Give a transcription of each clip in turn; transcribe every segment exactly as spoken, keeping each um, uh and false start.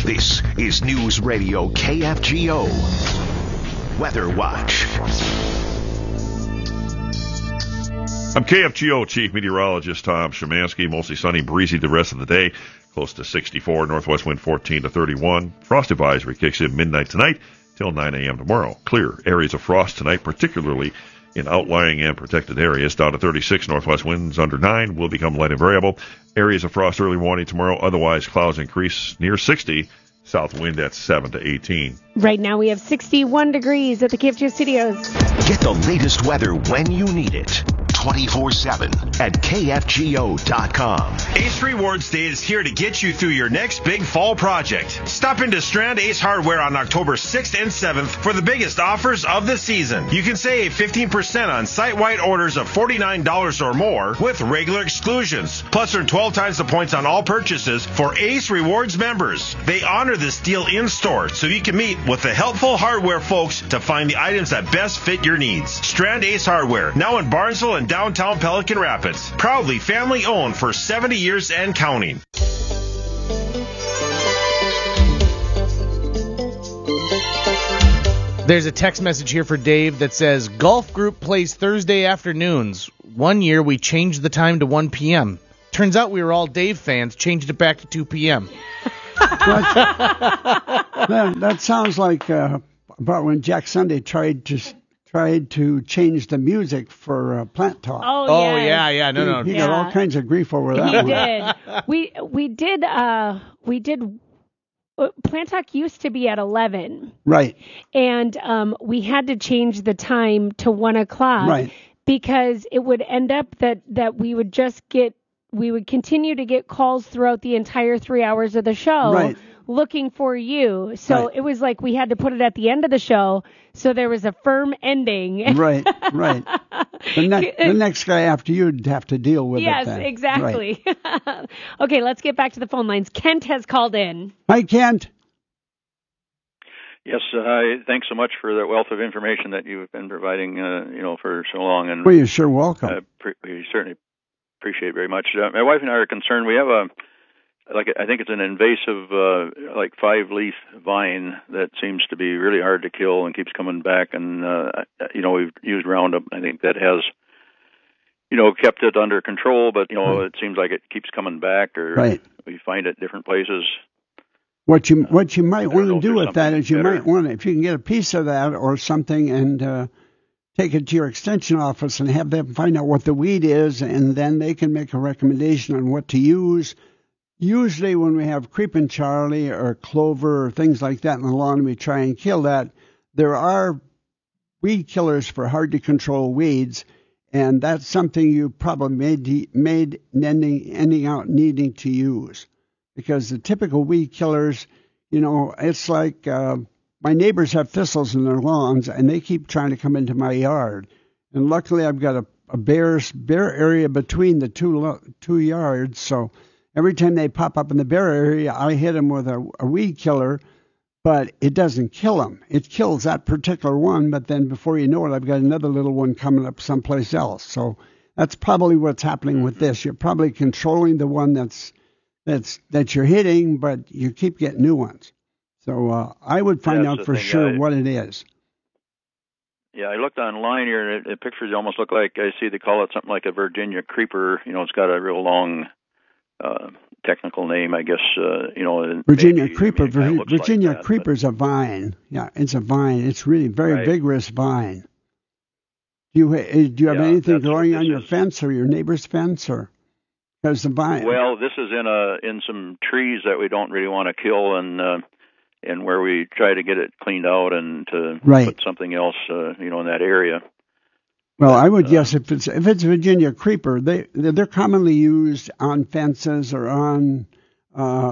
This is News Radio K F G O Weather Watch. I'm K F G O Chief Meteorologist Tom Szymanski. Mostly sunny, breezy the rest of the day. Close to sixty-four. Northwest wind fourteen to thirty-one. Frost advisory kicks in midnight tonight till nine a.m. tomorrow. Clear areas of frost tonight, particularly in outlying and protected areas. Down to thirty-six. Northwest winds under nine will become light and variable. Areas of frost early morning tomorrow. Otherwise, clouds increase near sixty. South wind at seven to eighteen. Right now we have sixty-one degrees at the K F G O studios. Get the latest weather when you need it. twenty-four seven at K F G O dot com. Ace Rewards Day is here to get you through your next big fall project. Stop into Strand Ace Hardware on October sixth and seventh for the biggest offers of the season. You can save fifteen percent on site-wide orders of forty-nine dollars or more with regular exclusions. Plus, earn twelve times the points on all purchases for Ace Rewards members. They honor this deal in-store so you can meet with the helpful hardware folks to find the items that best fit your needs. Strand Ace Hardware, now in Barnesville and downtown Pelican Rapids. Proudly family-owned for seventy years and counting. There's a text message here for Dave that says, Golf Group plays Thursday afternoons. One year we changed the time to one p.m. Turns out we were all Dave fans, changed it back to two p.m. that, that sounds like uh, about when Jack Sunday tried to tried to change the music for uh, Plant Talk. Oh, oh yes. yeah, yeah, no, he, no. He yeah. got all kinds of grief over that he one. did. We we did. Uh, we did. Uh, Plant Talk used to be at eleven. Right. And um, we had to change the time to one o'clock. Right. Because it would end up that that we would just get. We would continue to get calls throughout the entire three hours of the show right. looking for you. So right. it was like we had to put it at the end of the show. So there was a firm ending. Right, right. The, ne- the next guy after you would have to deal with yes, it then. Yes, exactly. Right. Okay, let's get back to the phone lines. Kent has called in. Hi, Kent. Yes, uh, hi. Thanks so much for that wealth of information that you've been providing, uh, you know, for so long. And well, you're sure welcome. Uh, pre- we certainly appreciate very much. Uh, my wife and I are concerned. We have a, like, I think it's an invasive, uh, like five-leaf vine that seems to be really hard to kill and keeps coming back. And, uh, you know, we've used Roundup. I think that has, you know, kept it under control, but, you know, right. It seems like it keeps coming back, or right. we find it different places. What you what you might want to do with that is you better. might want to, if you can get a piece of that or something and uh, take it to your extension office and have them find out what the weed is, and then they can make a recommendation on what to use. Usually when we have creeping Charlie or clover or things like that in the lawn, we try and kill that. There are weed killers for hard-to-control weeds, and that's something you probably made, made ending, ending out needing to use. Because the typical weed killers, you know, it's like uh, my neighbors have thistles in their lawns, and they keep trying to come into my yard. And luckily I've got a, a bare, bare area between the two two yards, so every time they pop up in the bare area, I hit them with a, a weed killer, but it doesn't kill them. It kills that particular one, but then before you know it, I've got another little one coming up someplace else. So that's probably what's happening with this. You're probably controlling the one that's that's that you're hitting, but you keep getting new ones. So uh, I would find yeah, out for thing, sure yeah. what it is. Yeah, I looked online here, and it, it pictures almost look like, I see they call it something like a Virginia creeper. You know, it's got a real long uh, technical name, I guess. Uh, you know, Virginia maybe, creeper. I mean, Virginia like that, creeper is a vine. Yeah, it's a vine. It's really very right. vigorous vine. Do you do you have yeah, anything growing on your is. fence or your neighbor's fence, or because the vine? Well, this is in a in some trees that we don't really want to kill, and uh, and where we try to get it cleaned out and to right. put something else, uh, you know, in that area. Well, I would uh, guess if it's if it's Virginia creeper, they they're commonly used on fences or on uh,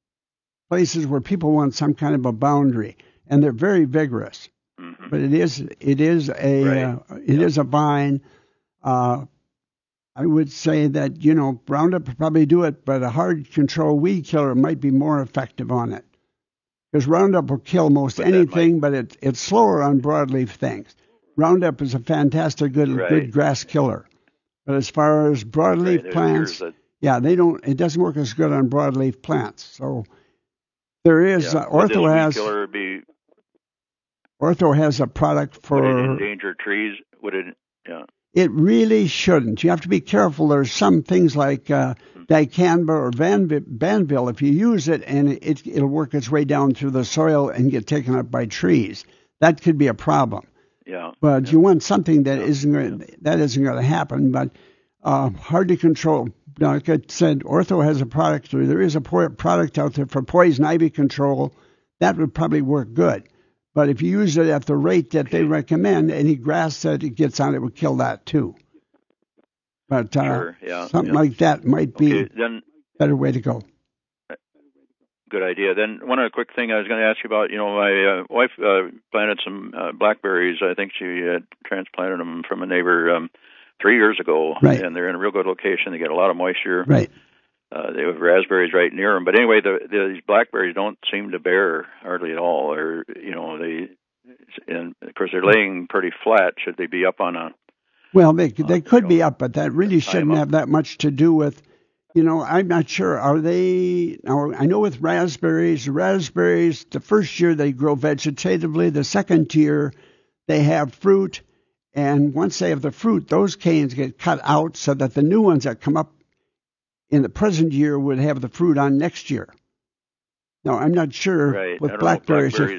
places where people want some kind of a boundary, and they're very vigorous. Mm-hmm. But it is it is a right. uh, it yep. is a vine. Uh, I would say that, you know, Roundup would probably do it, but a hard control weed killer might be more effective on it. Because Roundup will kill most but anything, might... but it, it's slower on broadleaf things. Roundup is a fantastic, good, right. good grass killer. But as far as broadleaf right. plants, that... yeah, they don't. It doesn't work as good on broadleaf plants. So There is. Yeah. Uh, Ortho Would this has. weed killer be, Ortho has a product for. would it endanger trees? Would it? Yeah. It really shouldn't. You have to be careful. There's some things like uh, dicamba or Van- Banville. If you use it, and it, it'll work its way down through the soil and get taken up by trees. That could be a problem. Yeah. But yeah. you want something that Yeah. isn't going to, that isn't going to happen. But uh, hard to control. Like I said, Ortho has a product, or there is a product out there for poison ivy control. That would probably work good. But if you use it at the rate that they recommend, any grass that it gets on it would kill that too. But uh, Sure, yeah, something yeah. like that might be Okay, then a better way to go. good idea. Then one other quick thing I was going to ask you about. You know, my uh, wife uh, planted some uh, blackberries. I think she had transplanted them from a neighbor um, three years ago, Right. and they're in a real good location. They get a lot of moisture. Right. Uh, they have raspberries right near them. But anyway, the, the, these blackberries don't seem to bear hardly at all. Or you know, they and of course they're laying pretty flat. Should they be up on a? Well, they they Uh, could you be know, up, but that really shouldn't up. have that much to do with. You know, I'm not sure. Are they? Now, I know with raspberries, raspberries, the first year they grow vegetatively. The second year, they have fruit, and once they have the fruit, those canes get cut out so that the new ones that come up in the present year would have the fruit on next year. Now, I'm not sure Right. I with don't know if blackberries if blackberries